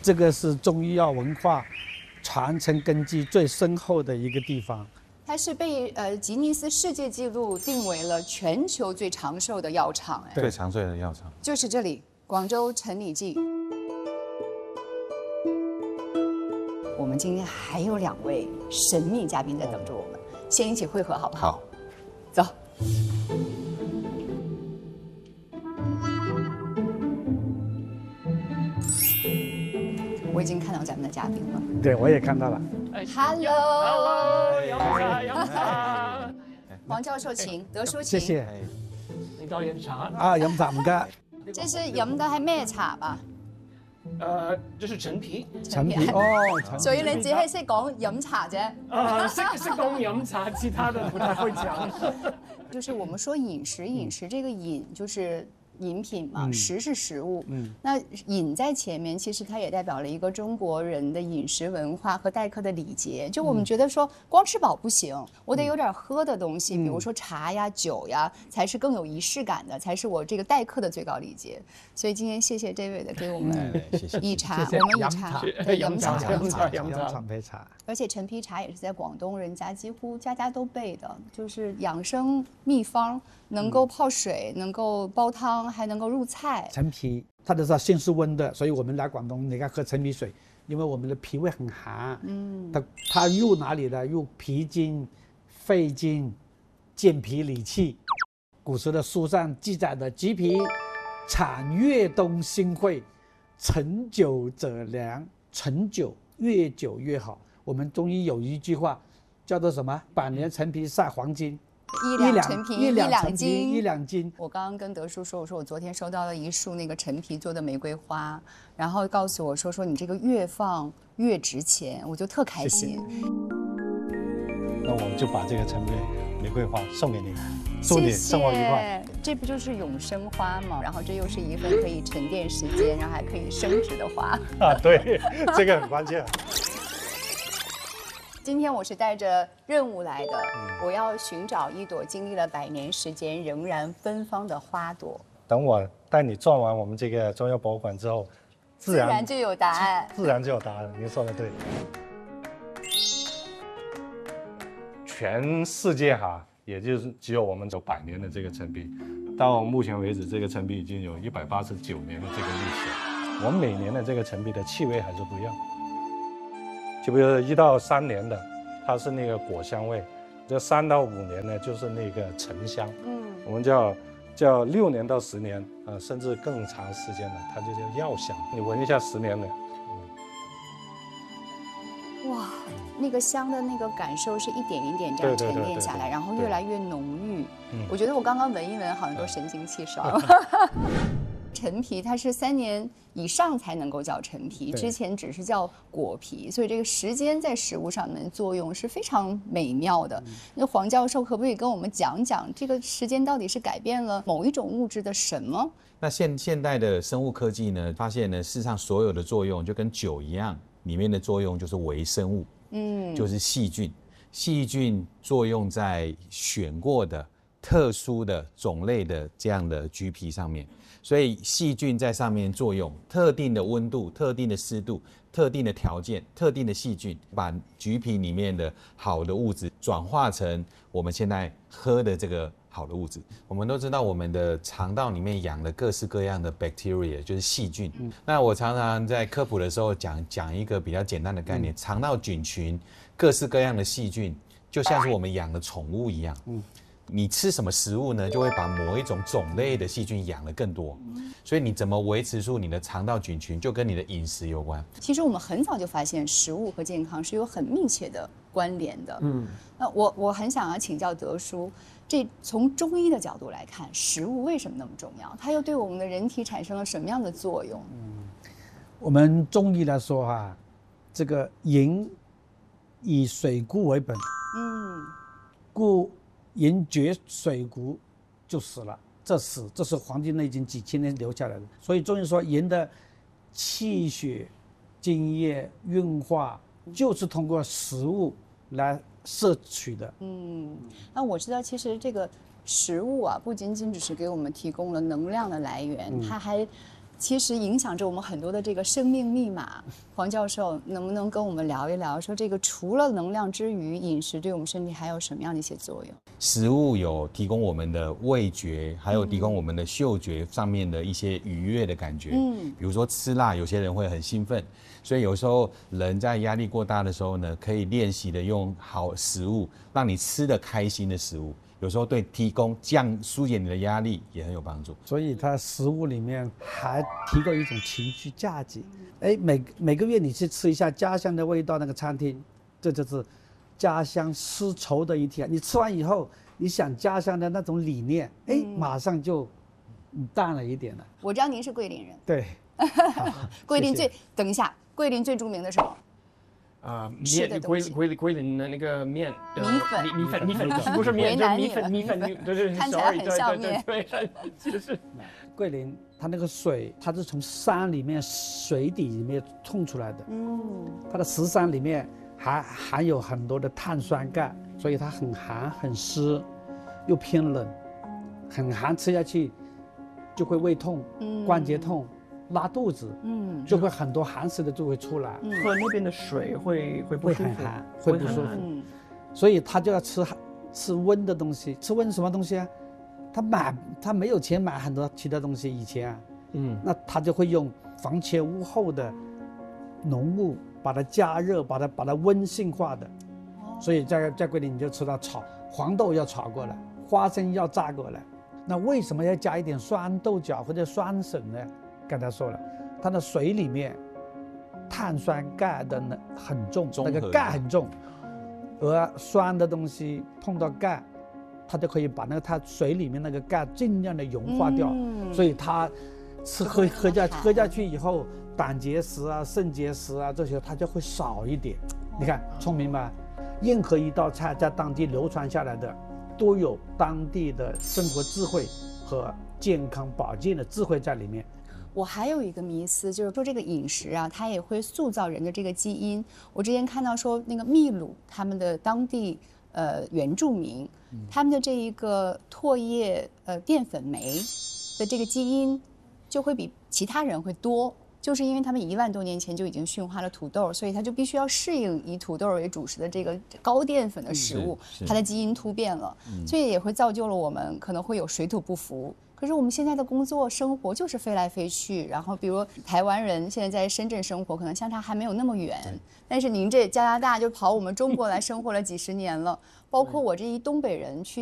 这个是中医药文化传承根基最深厚的一个地方。 它是被吉尼斯世界纪录定为了全球最长寿的药厂，哎， 最长寿的药厂就是这里，广州陈李济。我们今天还有2位神秘嘉宾在等着我们，先一起会合好不好？ 好， 走。我已经看到咱们的嘉宾了。 对，我也看到了。 Hello， 飲茶， 黃教授請，德叔請。 謝謝。 你當飲茶啊，飲茶唔該。 這是飲的係咩茶吧？ 這是陳皮。 陳皮哦，陳皮。 所以你只係識講飲茶啫。 識講飲茶，其他的不太會講。 就是我們說飲食，飲食這個飲就是飲品嘛，食是食物。那飲在前面，其實它也代表了一個中國人的飲食文化和待客的禮節。就我們覺得說，光吃飽不行，我得有點喝的東西，比如說茶呀、酒呀，才是更有儀式感的，才是我這個待客的最高禮節。所以今天謝謝這位的給我們以茶，我們以茶，對，飲茶， 飲陳皮茶。 而且陳皮茶也是在廣東人家幾乎家家都備的，就是養生秘方，能夠泡水，能夠煲湯，還能夠入菜。 陳皮它的是性是溫的，所以我們來廣東，你看喝陳皮水，因為我們的脾胃很寒。它入哪裡呢？入脾經、肺經，健脾理氣。古時的書上記載的橘皮產越冬新會，陳久者良，陳久越久越好。我們中醫有一句話叫做什麼？百年陳皮賽黃金。 一兩陳皮，一兩斤。 我剛剛跟德叔說，我說我昨天收到了一束那個陳皮做的玫瑰花，然後告訴我說你這個越放越值錢，我就特開心。 那我就把這個陳皮玫瑰花送給你，祝你生活愉快。 這不就是永生花嗎？然後這又是一份可以沉澱時間，然後還可以升值的花。 啊，對，這個很關鍵。 今天我是帶着任務來的，我要尋找一朵經歷了100年時間仍然芬芳的花朵。 等我帶你轉完我們這個中藥博物館之後，自然就有答案。 自然就有答案，您說的對。全世界也就是只有我們有100年的這個陳皮，到目前為止，這個陳皮已經有189年的這個歷史。我們每年的這個陳皮的氣味還是不一樣。就比如1到3年的，它是那個果香味；這3到5年呢，就是那個沉香。我們叫6年到10年，甚至更長時間的，它就叫藥香。你聞一下10年的， 哇，那個香的那個感受是一點一點這樣沉澱下來，然後越來越濃郁。我覺得我剛剛聞一聞，好像都神清氣爽。陳皮它是3年以上才能夠叫陳皮，之前只是叫果皮，所以這個時間在食物上面作用是非常美妙的。那黃教授可不可以跟我們講講，這個時間到底是改變了某一種物質的什麼？ 那現代的生物科技呢，發現呢，事實上所有的作用就跟酒一樣，裡面的作用就是微生物，就是細菌。細菌作用在選過的特殊的種類的這樣的橘皮上面。所以細菌在上面作用，特定的溫度、特定的濕度、特定的條件、特定的細菌，把橘皮裡面的好的物質轉化成我們現在喝的這個好的物質。我們都知道我們的腸道裡面養了各式各樣的 bacteria， 就是細菌。那我常常在科普的時候講一個比較簡單的概念，腸道菌群各式各樣的細菌，就像是我們養的寵物一樣。你吃什麼食物呢，就會把某一種種類的細菌養得更多，所以你怎麼維持住你的腸道菌群，就跟你的飲食有關。 其實我們很早就發現食物和健康是有很密切的關聯的。那我很想要請教德叔，這從中醫的角度來看，食物為什麼那麼重要？它又對我們的人體產生了什麼樣的作用？ 我們中醫來說這個人以水谷為本，故人絕水谷就死了，這是《黃帝內經》幾千年留下來的。所以中醫說人的氣血、津液、運化就是通過食物來攝取的。 那我知道其實這個食物不僅僅只是給我們提供了能量的來源，它還其实影响着我们很多的这个生命密码。黄教授能不能跟我们聊一聊，说这个除了能量之余，饮食对我们身体还有什么样的一些作用？ 食物有提供我们的味觉，还有提供我们的嗅觉上面的一些愉悦的感觉。比如说吃辣，有些人会很兴奋，所以有时候人在压力过大的时候呢，可以练习的用好食物，让你吃得开心的食物。有时候对提供疏解你的压力也很有帮助。 所以它食物里面还提供一种情绪价值。哎，每个月你去吃一下家乡的味道那个餐厅，这就是家乡丝绸的一天。你吃完以后，你想家乡的那种理念，哎，马上就淡了一点了。 我知道您是桂林人。 对。 桂林等一下，桂林最著名的是什么？ 面，桂林的那个面， 米粉，不是面，就是米粉，对， 看起来很像面， 对，就是。 桂林它那个水，它是从山里面水底里面冲出来的，它的石山里面还含有很多的碳酸钙，所以它很寒很湿，又偏冷，很寒，吃下去就会胃痛、关节痛。拉肚子，就会很多寒湿的就会出来。 喝那边的水会不舒服， 很寒，会不舒服。所以他就要吃温的东西。吃温什么东西啊？他没有钱买很多其他东西，以前啊，那他就会用房前屋后的浓雾把它加热，把它温性化的。所以在桂林你就吃到黄豆要炒过来，花生要炸过来。那为什么要加一点酸豆角或者酸笋呢？刚才说了，它的水里面碳酸钙的很重，那个钙很重，而酸的东西碰到钙，它就可以把它水里面那个钙尽量的融化掉，所以它喝下去以后，胆结石啊、肾结石啊这些它就会少一点。你看聪明吧？任何一道菜在当地流传下来的，都有当地的生活智慧和健康保健的智慧在里面。 我还有一个迷思，就是说这个饮食啊，它也会塑造人的这个基因。我之前看到说，那个秘鲁他们的当地原住民，他们的这一个唾液淀粉酶的这个基因就会比其他人会多，就是因为他们1万多年前就已经驯化了土豆，所以他就必须要适应以土豆为主食的这个高淀粉的食物，它的基因突变了，所以也会造就了我们可能会有水土不服。可是我们现在的工作生活就是飞来飞去，然后比如台湾人现在在深圳生活，可能相差还没有那么远，但是您这加拿大就跑我们中国来生活了几10年了，包括我这一东北人去